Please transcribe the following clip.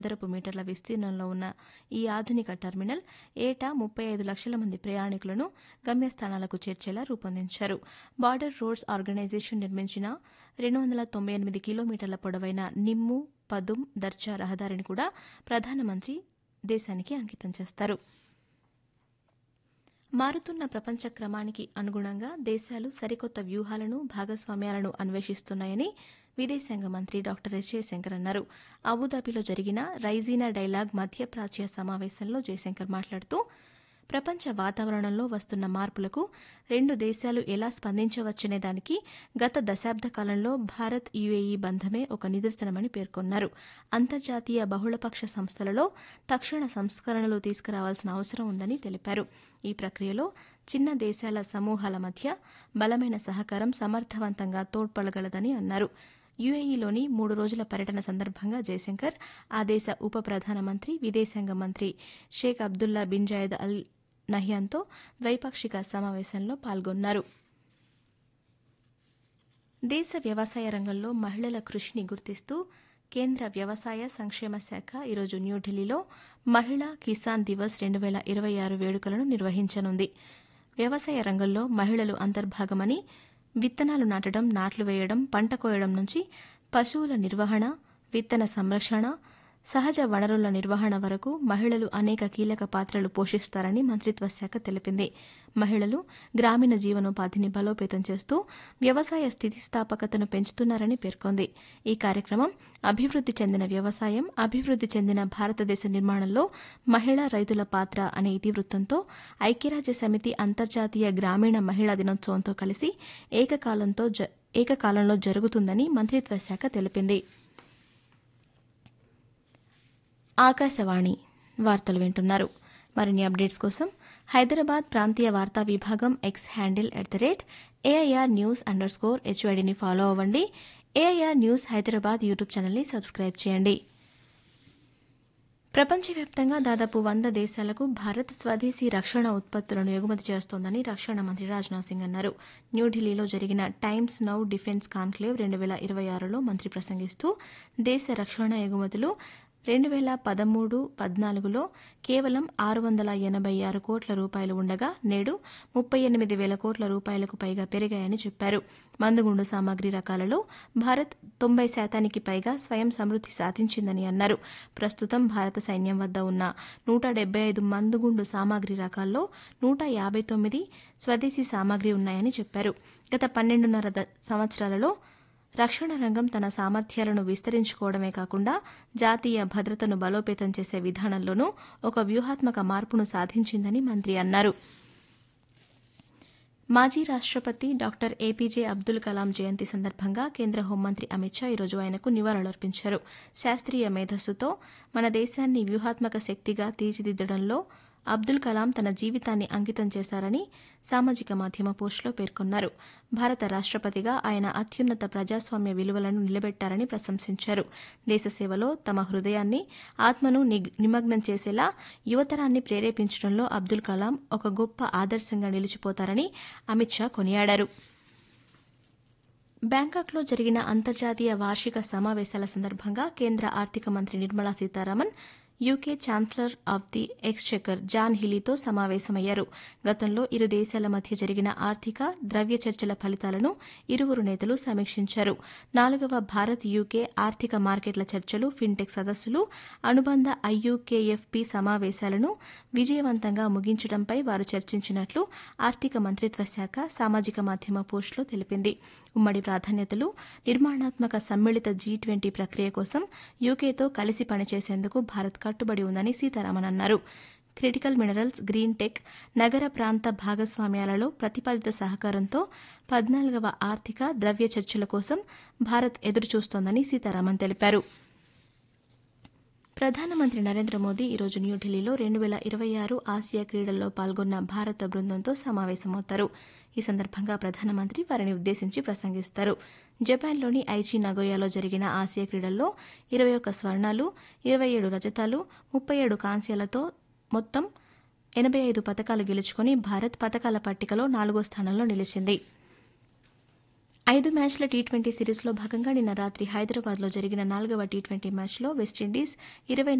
చదరపు మీటర్ల విస్తీర్ణంలో ఉన్న ఈ ఆధునిక టెర్మినల్ ఏటా 35 లక్షల మంది ప్రయాణికులను గమ్యస్థానాలకు చేర్చేలా రూపొందించారు. బార్డర్ రోడ్స్ ఆర్గనైజేషన్ నిర్మించిన 298 కిలోమీటర్ల పొడవైన నిమ్ము పదుమ్ దర్చా రహదారిని కూడా ప్రధానమంత్రి దేశానికి అంకితం చేస్తారు. మారుతున్న ప్రపంచ క్రమానికి అనుగుణంగా దేశాలు సరికొత్త వ్యూహాలను భాగస్వామ్యాలను అన్వేషిస్తున్నాయని విదేశాంగ మంత్రి డాక్టర్ ఎస్ జయశంకర్ అన్నారు. అబుదాబిలో జరిగిన రైజీనా డైలాగ్ మధ్యప్రాచ్య సమావేశంలో జయశంకర్ మాట్లాడుతూ ప్రపంచ వాతావరణంలో వస్తున్న మార్పులకు రెండు దేశాలు ఎలా స్పందించవచ్చనే దానికి గత దశాబ్ద కాలంలో భారత్ యుఏఈ బంధమే ఒక నిదర్శనమని పేర్కొన్నారు. అంతర్జాతీయ బహుళపక్ష సంస్థలలో తక్షణ సంస్కరణలు తీసుకురావాల్సిన అవసరం ఉందని తెలిపారు. ఈ ప్రక్రియలో చిన్న దేశాల సమూహాల మధ్య బలమైన సహకారం సమర్థవంతంగా తోడ్పడగలదని అన్నారు. యుఏఈలోని 3 రోజుల పర్యటన సందర్భంగా జయశంకర్ ఆ దేశ ఉప ప్రధానమంత్రి విదేశాంగ మంత్రి షేక్ అబ్దుల్లా బిన్ జాయద్ అల్ నహ్యాన్తో ద్వైపాక్షిక సమావేశంలో పాల్గొన్నారు. దేశ వ్యవసాయ రంగంలో మహిళల కృషిని గుర్తిస్తూ కేంద్ర వ్యవసాయ సంక్షేమ శాఖ ఈరోజు న్యూఢిల్లీలో మహిళా కిసాన్ దివస్ 2026 వేడుకలను నిర్వహించనుంది. వ్యవసాయ రంగంలో మహిళలు అంతర్భాగమని విత్తనాలు నాటడం, నాట్లు వేయడం, పంట కోయడం నుంచి పశువుల నిర్వహణ, విత్తన సంరక్షణ, సహజ వనరుల నిర్వహణ వరకు మహిళలు అనేక కీలక పాత్రలు పోషిస్తారని మంత్రిత్వ శాఖ తెలిపింది. మహిళలు గ్రామీణ జీవనోపాధిని బలోపేతం చేస్తూ వ్యవసాయ స్థితిస్థాపకతను పెంచుతున్నారని పేర్కొంది. ఈ కార్యక్రమం అభివృద్ది చెందిన వ్యవసాయం, అభివృద్ది చెందిన భారతదేశ నిర్మాణంలో మహిళా రైతుల పాత్ర అనే ఇతివృత్తంతో ఐక్యరాజ్య సమితి అంతర్జాతీయ గ్రామీణ మహిళా దినోత్సవంతో కలిసి ఏకకాలంలో జరుగుతుందని మంత్రిత్వ శాఖ తెలిపింది. ఆకాశవాణి వార్తలు వింటున్నారు. మరిన్ని అప్డేట్స్ కోసం హైదరాబాద్ ప్రాంతీయ వార్తా విభాగం ఎక్స్ హ్యాండిల్ @AIR_News_HYDని ఫాలో అవ్వండి. AIR న్యూస్ హైదరాబాద్ యూట్యూబ్ ఛానల్ని సబ్స్క్రైబ్ చేయండి. ప్రపంచవ్యాప్తంగా దాదాపు 100 దేశాలకు భారత్ స్వదేశీ రక్షణ ఉత్పత్తులను ఎగుమతి చేస్తోందని రక్షణ మంత్రి రాజ్నాథ్ సింగ్ అన్నారు. న్యూఢిల్లీలో జరిగిన టైమ్స్ నౌ డిఫెన్స్ కాన్క్లేవ్ 2026లో మంత్రి ప్రసంగిస్తూ దేశ రక్షణ ఎగుమతులు 2013-14లో కేవలం 686 కోట్ల రూపాయలు ఉండగా నేడు 38,000 కోట్ల రూపాయలకు పైగా పెరిగాయని చెప్పారు. మందుగుండు సామాగ్రి రకాలలో భారత్ 90% పైగా స్వయం సమృద్ది సాధించిందని అన్నారు. ప్రస్తుతం భారత సైన్యం వద్ద ఉన్న 175 మందుగుండు సామాగ్రి రకాల్లో 159 స్వదేశీ సామాగ్రి ఉన్నాయని చెప్పారు. గత 12.5 సంవత్సరాలలో రక్షణ రంగం తన సామర్థ్యాలను విస్తరించుకోవడమే కాకుండా జాతీయ భద్రతను బలోపేతం చేసే విధానంలోనూ ఒక వ్యూహాత్మక మార్పును సాధించిందని మంత్రి అన్నారు. మాజీ రాష్టపతి డాక్టర్ ఏపీజే అబ్దుల్ కలాం జయంతి సందర్భంగా కేంద్ర హోంమంత్రి అమిత్ షా ఈరోజు ఆయనకు నివాళులర్పించారు. శాస్త్రీయ మేధస్సుతో మన దేశాన్ని వ్యూహాత్మక శక్తిగా తీర్చిదిద్దడంలో అబ్దుల్ కలాం తన జీవితాన్ని అంకితం చేశారని సామాజిక మాధ్యమ పోస్టులో పేర్కొన్నారు. భారత రాష్టపతిగా ఆయన అత్యున్నత ప్రజాస్వామ్య విలువలను నిలబెట్టారని ప్రశంసించారు. దేశ సేవలో తమ హృదయాన్ని, ఆత్మను నిమగ్నం చేసేలా యువతరాన్ని ప్రేరేపించడంలో అబ్దుల్ కలాం ఒక గొప్ప ఆదర్శంగా నిలిచిపోతారని అమిత్ షా కొనియాడారు. బ్యాంకాక్లో జరిగిన అంతర్జాతీయ వార్షిక సమావేశాల సందర్భంగా కేంద్ర ఆర్థిక మంత్రి Nirmala Sitharaman UK chancellor of the Exchequer John హిలీతో సమావేశమయ్యారు. గతంలో ఇరు దేశాల మధ్య జరిగిన ఆర్థిక, ద్రవ్య చర్చల ఫలితాలను ఇరువురు నేతలు సమీక్షించారు. 4వ భారత్ యూకే ఆర్థిక మార్కెట్ల చర్చలు, ఫిన్టెక్ సదస్సులు, అనుబంధ IUKFP సమావేశాలను విజయవంతంగా ముగించడంపై వారు చర్చించినట్లు ఆర్థిక మంత్రిత్వ శాఖ సామాజిక మాధ్యమ పోస్టులో తెలిపింది. ఉమ్మడి ప్రాధాన్యతలు, నిర్మాణాత్మక సమ్మిళిత G20 ప్రక్రియ కోసం యూకేతో కలిసి పనిచేసేందుకు భారత్ కట్టుబడి ఉందని సీతారామన్ అన్నారు. క్రిటికల్ మినరల్స్, గ్రీన్ టెక్, నగర ప్రాంత భాగస్వామ్యాలలో ప్రతిపాదిత సహకారంతో 14వ ఆర్థిక, ద్రవ్య చర్చల కోసం భారత్ ఎదురుచూస్తోందని సీతారామన్ తెలిపారు. ప్రధానమంత్రి నరేంద్ర మోదీ ఈరోజు న్యూఢిల్లీలో 2026 ఆసియా క్రీడల్లో పాల్గొన్న భారత బృందంతో సమావేశమవుతారు. ఈ సందర్భంగా ప్రధానమంత్రి వారిని ఉద్దేశించి ప్రసంగిస్తారు. జపాన్లోని ఐచి నగోయాలో జరిగిన ఆసియా క్రీడల్లో 21 స్వర్ణాలు, 27 రజతాలు, 37 కాంస్యాలతో మొత్తం 85 పతకాలు గెలుచుకుని భారత్ పతకాల పట్టికలో 4వ స్థానంలో నిలిచింది. 5 మ్యాచ్ల టీ20 సిరీస్లో భాగంగా నిన్న రాత్రి హైదరాబాద్లో జరిగిన 4వ టీ20 మ్యాచ్లో వెస్టిండీస్